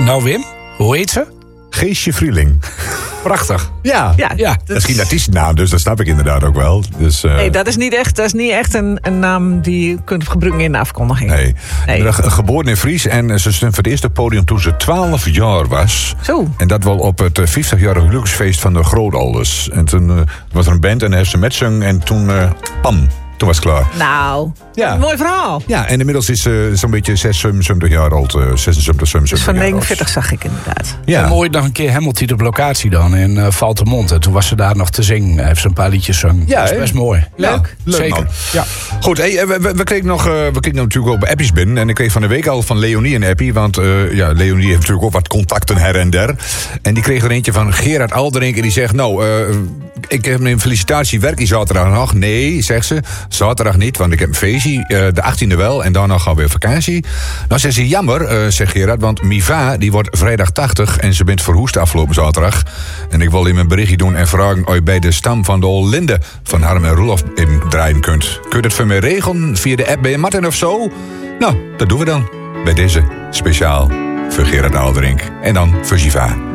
Nou Wim, hoe heet ze? Geesje Vrieling. Prachtig. Ja. Dat is geen artiestennaam, dus dat snap ik inderdaad ook wel. Dus, Nee, dat is niet echt een naam die je kunt gebruiken in de afkondiging. Nee. Geboren in Fries en ze stond voor het eerste podium toen ze 12 jaar was. Zo. En dat wel op het 50-jarig geluksfeest van de Grootouders. En toen was er een band en heeft ze metzong en toen pam. Toen was het klaar. Nou, Ja. mooi verhaal. Ja, en inmiddels is ze zo'n beetje 76 jaar oud. 76, 77 Dus van jaar 49 zag ik inderdaad. Ja. En mooi nog een keer Hamilton op locatie dan in Valtemont. En toen was ze daar nog te zingen. Heeft ze een paar liedjes zingen. Ja, dat is hè? best mooi. Leuk. Leuk, Zeker. man. Ja. Goed, we kregen natuurlijk ook appies binnen. En ik kreeg van de week al van Leonie een appie. Want Leonie heeft natuurlijk ook wat contacten her en der. En die kreeg er eentje van Gerard Alderink. En die zegt, ik heb een felicitatie. Werk je zaterdag nog? Nee, zegt ze. Zaterdag niet, want ik heb een feestje. De 18e wel. En daarna gaan we weer vakantie. Nou, zegt ze, jammer, zegt Gerard. Want Miva, die wordt vrijdag 80. En ze bent verhoest afgelopen zaterdag. En ik wil in mijn berichtje doen en vragen of je bij de stam van de Olinde van Harm en Roelof draaien kunt. Kun je dat voor mij regelen via de app bij Martin of zo? Nou, dat doen we dan. Bij deze speciaal voor Gerard Alderink. En dan voor Miva.